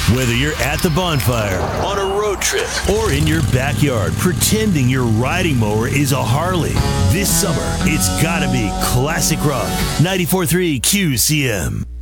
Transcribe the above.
Whether you're at the bonfire, on a road trip, or in your backyard pretending your riding mower is a Harley, this summer it's gotta be classic rock. 94.3 QCM.